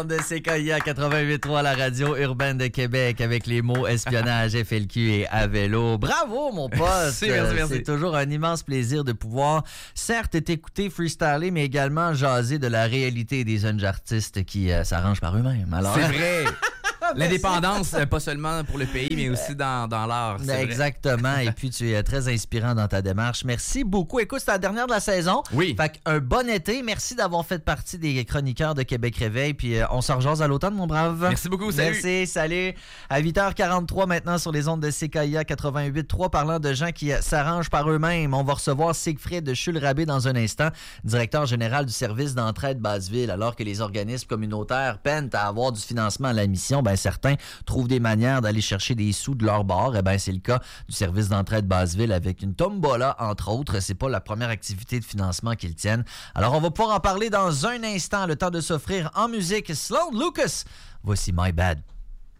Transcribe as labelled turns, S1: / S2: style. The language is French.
S1: ondes de CKIA 88.3, la radio urbaine de Québec, avec les mots espionnage, FLQ et à vélo. Bravo, mon pote!
S2: Merci.
S1: C'est toujours un immense plaisir de pouvoir, certes, t'écouter freestyler, mais également jaser de la réalité des jeunes artistes qui s'arrangent par eux-mêmes. Alors,
S2: c'est vrai! L'indépendance, pas seulement pour le pays, mais aussi dans l'art.
S1: Exactement. Et puis, tu es très inspirant dans ta démarche. Merci beaucoup. Écoute, c'est la dernière de la saison.
S2: Oui.
S1: Fait qu'un bon été. Merci d'avoir fait partie des chroniqueurs de Québec Réveil. Puis, on se rejase à l'automne, mon brave.
S2: Merci beaucoup. Salut.
S1: Merci. Salut. À 8h43 maintenant sur les ondes de CKIA 88.3, parlant de gens qui s'arrangent par eux-mêmes. On va recevoir Siegfried Schulrabé dans un instant, directeur général du service d'entraide Basseville. Alors que les organismes communautaires peinent à avoir du financement à la mission, ben certains trouvent des manières d'aller chercher des sous de leur bord. Eh ben, c'est le cas du service d'entraide Basseville avec une tombola, entre autres. C'est pas la première activité de financement qu'ils tiennent. Alors, on va pouvoir en parler dans un instant. Le temps de s'offrir en musique. Sloan Lucas, voici My Bad.